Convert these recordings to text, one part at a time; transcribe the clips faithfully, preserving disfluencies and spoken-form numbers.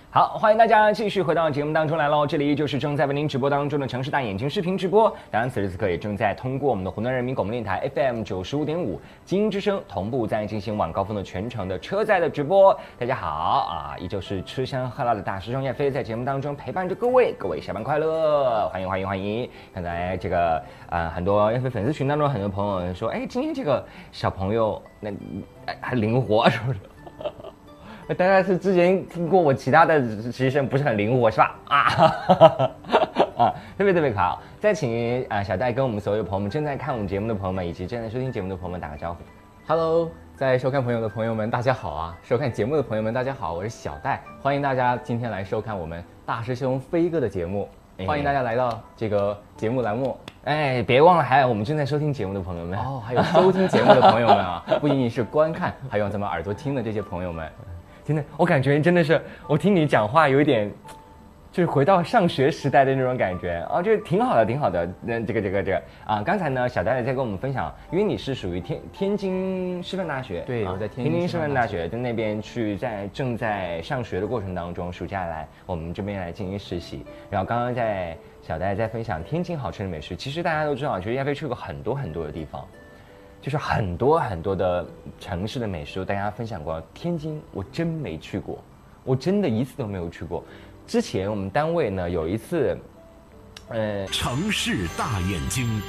好，欢迎大家继续回到节目当中来喽！这里就是正在为您直播当中的城市大眼睛视频直播，当然此时此刻也正在通过我们的湖南人民广播电台 F M 九十五点五精英之声同步在进行晚高峰的全程的车载的直播。大家好啊，依旧是吃香喝辣的大师兄叶飞在节目当中陪伴着各位，各位下班快乐，欢迎欢迎欢迎！刚才这个呃很多叶飞粉丝群当中很多朋友说，哎，今天这个小朋友那还灵活是不是？大概是之前听过我其他的实习生不是很灵活是吧？啊，啊，特别特别可爱。再请啊小戴跟我们所有朋友们正在看我们节目的朋友们以及正在收听节目的朋友们打个招呼。 Hello， 在收看朋友的朋友们大家好啊！收看节目的朋友们大家好，我是小戴，欢迎大家今天来收看我们大师兄飞哥的节目。欢迎大家来到这个节目栏目， 哎，别忘了还有我们正在收听节目的朋友们哦，还有收听节目的朋友们啊，不仅仅是观看，还有咱们耳朵听的这些朋友们。 真的，我感觉真的是，我听你讲话有一点，就是回到上学时代的那种感觉啊，就挺好的，挺好的。那这个这个这个啊，刚才呢，小戴在跟我们分享，因为你是属于天天津师范大学， 对， 啊、 我在天津津师范大学在那边去在正在上学的过程当中，暑假来我们这边来进行实习。然后刚刚在小戴在分享天津好吃的美食，其实大家都知道，其实亚飞去过很多很多的地方。就是很多很多的城市的美食，我大家分享过。天津我真没去过，我真的一次都没有去过。之前我们单位呢有一次，呃， 城市大眼睛。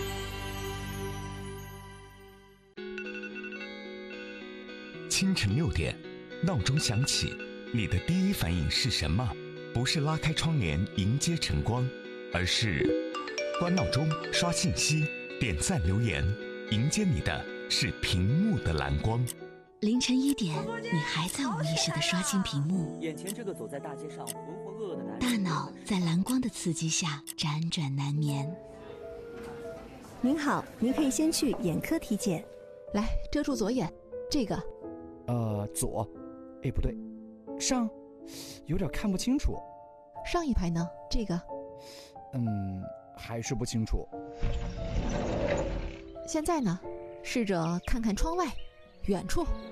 清晨六点，闹钟响起，你的第一反应是什么？不是拉开窗帘迎接晨光，而是关闹钟、刷信息、点赞留言。迎接你的是屏幕的蓝光。 凌晨一点，你还在无意识地刷新屏幕， 眼前这个走在大街上浑浑噩噩的男人， 大脑在蓝光的刺激下辗转难眠。 您好，您可以先去眼科体检。 来，遮住左眼，这个， 呃，左，哎，不对，上，有点看不清楚。 上一排呢？这个， 嗯，还是不清楚。 现在呢，试着看看窗外，远处